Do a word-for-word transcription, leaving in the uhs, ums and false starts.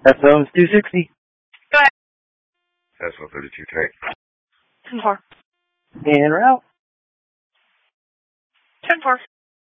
S O is two sixty. Go ahead. S O thirty-two, take. ten four. En route. ten four.